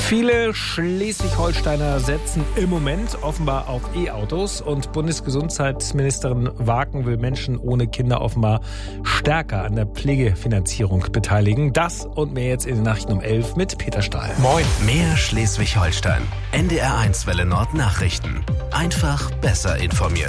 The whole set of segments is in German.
Viele Schleswig-Holsteiner setzen im Moment offenbar auf E-Autos und Bundesgesundheitsministerin Waken will Menschen ohne Kinder offenbar stärker an der Pflegefinanzierung beteiligen. Das und mehr jetzt in den Nachrichten um 11 mit Peter Stahl. Moin. Mehr Schleswig-Holstein. NDR1 Welle Nord Nachrichten. Einfach besser informiert.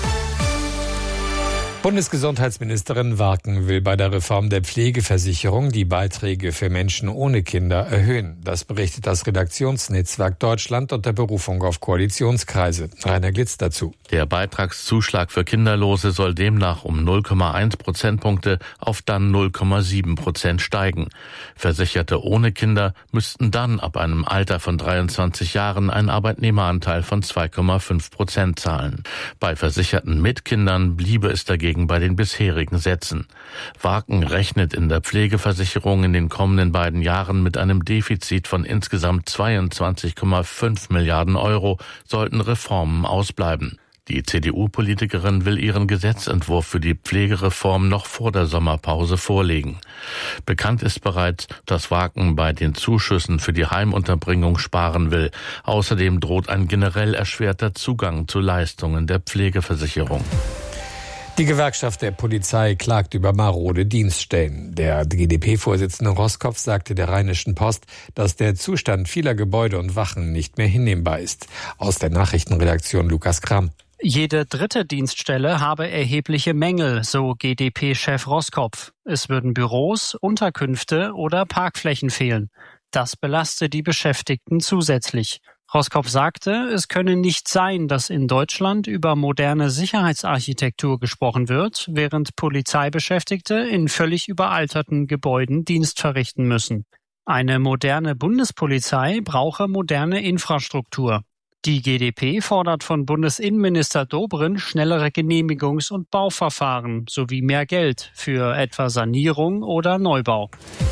Bundesgesundheitsministerin Waken will bei der Reform der Pflegeversicherung die Beiträge für Menschen ohne Kinder erhöhen. Das berichtet das Redaktionsnetzwerk Deutschland unter Berufung auf Koalitionskreise. Rainer Glitz dazu. Der Beitragszuschlag für Kinderlose soll demnach um 0,1 Prozentpunkte auf dann 0,7% steigen. Versicherte ohne Kinder müssten dann ab einem Alter von 23 Jahren einen Arbeitnehmeranteil von 2,5% zahlen. Bei Versicherten mit Kindern bliebe es dagegen bei den bisherigen Sätzen. Waken rechnet in der Pflegeversicherung in den kommenden beiden Jahren mit einem Defizit von insgesamt 22,5 Milliarden Euro, sollten Reformen ausbleiben. Die CDU-Politikerin will ihren Gesetzentwurf für die Pflegereform noch vor der Sommerpause vorlegen. Bekannt ist bereits, dass Waken bei den Zuschüssen für die Heimunterbringung sparen will. Außerdem droht ein generell erschwerter Zugang zu Leistungen der Pflegeversicherung. Die Gewerkschaft der Polizei klagt über marode Dienststellen. Der GdP-Vorsitzende Roskopf sagte der Rheinischen Post, dass der Zustand vieler Gebäude und Wachen nicht mehr hinnehmbar ist. Aus der Nachrichtenredaktion Lukas Kram. Jede dritte Dienststelle habe erhebliche Mängel, so GdP-Chef Roskopf. Es würden Büros, Unterkünfte oder Parkflächen fehlen. Das belaste die Beschäftigten zusätzlich. Roskopf sagte, es könne nicht sein, dass in Deutschland über moderne Sicherheitsarchitektur gesprochen wird, während Polizeibeschäftigte in völlig überalterten Gebäuden Dienst verrichten müssen. Eine moderne Bundespolizei brauche moderne Infrastruktur. Die GdP fordert von Bundesinnenminister Dobrindt schnellere Genehmigungs- und Bauverfahren sowie mehr Geld für etwa Sanierung oder Neubau.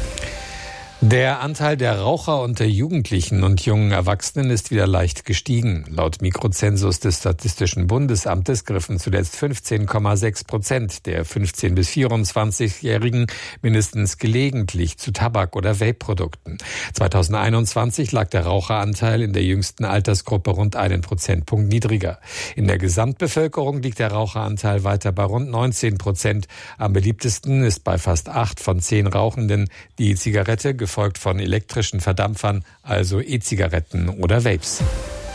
Der Anteil der Raucher unter Jugendlichen und jungen Erwachsenen ist wieder leicht gestiegen. Laut Mikrozensus des Statistischen Bundesamtes griffen zuletzt 15,6% der 15- bis 24-Jährigen mindestens gelegentlich zu Tabak- oder Vape-Produkten. 2021 lag der Raucheranteil in der jüngsten Altersgruppe rund einen Prozentpunkt niedriger. In der Gesamtbevölkerung liegt der Raucheranteil weiter bei rund 19%. Am beliebtesten ist bei fast 8 von 10 Rauchenden die Zigarette, gefolgt von elektrischen Verdampfern, also E-Zigaretten oder Vapes.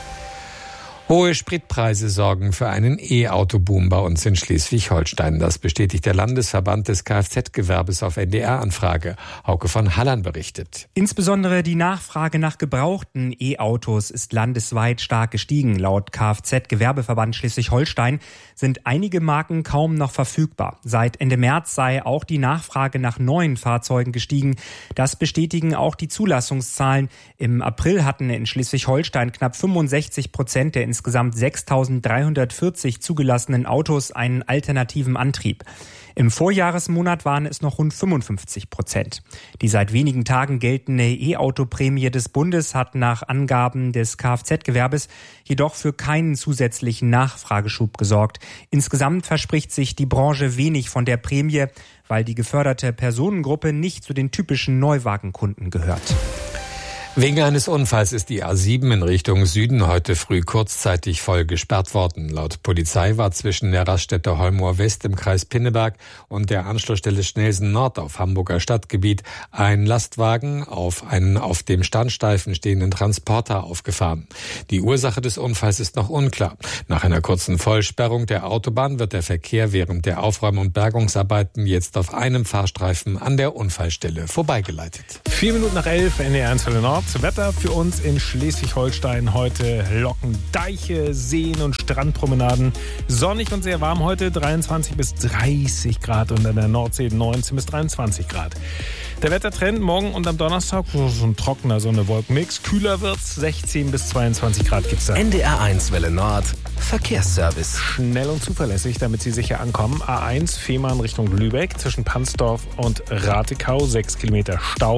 Hohe Spritpreise sorgen für einen E-Auto-Boom bei uns in Schleswig-Holstein. Das bestätigt der Landesverband des Kfz-Gewerbes auf NDR-Anfrage. Hauke von Hallern berichtet. Insbesondere die Nachfrage nach gebrauchten E-Autos ist landesweit stark gestiegen. Laut Kfz-Gewerbeverband Schleswig-Holstein sind einige Marken kaum noch verfügbar. Seit Ende März sei auch die Nachfrage nach neuen Fahrzeugen gestiegen. Das bestätigen auch die Zulassungszahlen. Im April hatten in Schleswig-Holstein knapp 65% der insgesamt 6.340 zugelassenen Autos einen alternativen Antrieb. Im Vorjahresmonat waren es noch rund 55%. Die seit wenigen Tagen geltende E-Auto-Prämie des Bundes hat nach Angaben des Kfz-Gewerbes jedoch für keinen zusätzlichen Nachfrageschub gesorgt. Insgesamt verspricht sich die Branche wenig von der Prämie, weil die geförderte Personengruppe nicht zu den typischen Neuwagenkunden gehört. Wegen eines Unfalls ist die A7 in Richtung Süden heute früh kurzzeitig voll gesperrt worden. Laut Polizei war zwischen der Raststätte Holmoor West im Kreis Pinneberg und der Anschlussstelle Schnelsen Nord auf Hamburger Stadtgebiet ein Lastwagen auf einen auf dem Standstreifen stehenden Transporter aufgefahren. Die Ursache des Unfalls ist noch unklar. Nach einer kurzen Vollsperrung der Autobahn wird der Verkehr während der Aufräum- und Bergungsarbeiten jetzt auf einem Fahrstreifen an der Unfallstelle vorbeigeleitet. 4 Minuten nach 11, NDR1 Welle Nord. Wetter für uns in Schleswig-Holstein. Heute locken Deiche, Seen und Strandpromenaden. Sonnig und sehr warm heute, 23 bis 30 Grad und an der Nordsee 19 bis 23 Grad. Der Wettertrend morgen und am Donnerstag so ein trockener Sonne-Wolken-Mix. Kühler wird's, 16 bis 22 Grad gibt's da. NDR1 Welle Nord, Verkehrsservice. Schnell und zuverlässig, damit Sie sicher ankommen. A1 Fehmarn Richtung Lübeck zwischen Pansdorf und Ratekau, 6 Kilometer Stau.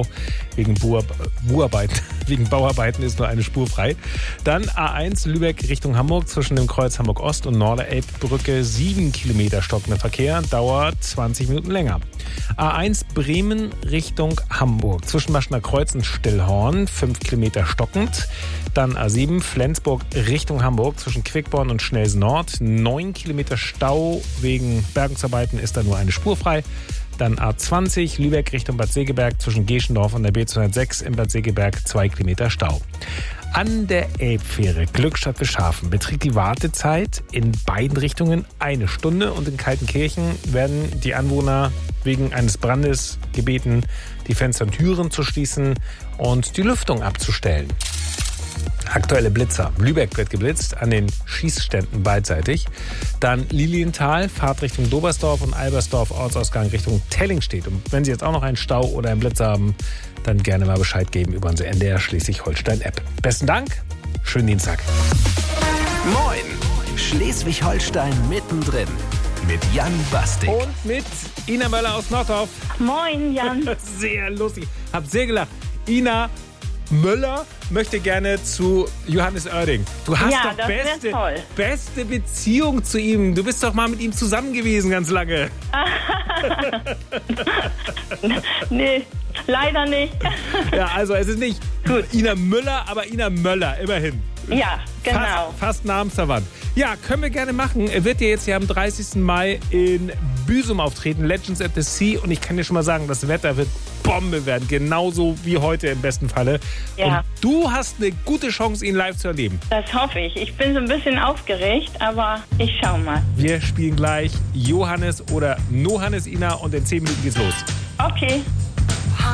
Wegen Bauarbeiten ist nur eine Spur frei. Dann A1 Lübeck Richtung Hamburg zwischen dem Kreuz Hamburg Ost und Norderelbbrücke 7 Kilometer stockender Verkehr, dauert 20 Minuten länger. A1 Bremen Richtung Hamburg zwischen Maschner Kreuz und Stillhorn 5 Kilometer stockend. Dann A7 Flensburg Richtung Hamburg zwischen Quickborn und Schnelsen Nord 9 Kilometer Stau. Wegen Bergungsarbeiten ist da nur eine Spur frei. Dann A20 Lübeck Richtung Bad Segeberg zwischen Geschendorf und der B206 in Bad Segeberg 2 Kilometer Stau. An der Elbfähre Glückstadt-Bischhafen beträgt die Wartezeit in beiden Richtungen 1 Stunde und in Kaltenkirchen werden die Anwohner wegen eines Brandes gebeten, die Fenster und Türen zu schließen und die Lüftung abzustellen. Aktuelle Blitzer. Lübeck wird geblitzt, an den Schießständen beidseitig. Dann Lilienthal, Fahrt Richtung Dobersdorf und Albersdorf, Ortsausgang Richtung Tellingstedt. Und wenn Sie jetzt auch noch einen Stau oder einen Blitzer haben, dann gerne mal Bescheid geben über unsere NDR Schleswig-Holstein-App. Besten Dank, schönen Dienstag. Moin, Schleswig-Holstein mittendrin mit Jan Bastik. Und mit Ina Möller aus Nordorf. Moin, Jan. Sehr lustig, hab sehr gelacht. Ina Möller möchte gerne zu Johannes Oerding. Du hast doch beste Beziehung zu ihm. Du bist doch mal mit ihm zusammen gewesen ganz lange. Nee, leider nicht. Ja, also es ist nicht gut. Ina Müller, aber Ina Möller, immerhin. Ja, genau. Fast namensverwandt. Ja, können wir gerne machen. Er wird ja jetzt hier am 30. Mai in Büsum auftreten, Legends at the Sea. Und ich kann dir schon mal sagen, das Wetter wird Bombe werden. Genauso wie heute im besten Falle. Ja. Und du hast eine gute Chance, ihn live zu erleben. Das hoffe ich. Ich bin so ein bisschen aufgeregt, aber ich schau mal. Wir spielen gleich Johannes oder Nohannes, Ina, und in 10 Minuten geht's los. Okay.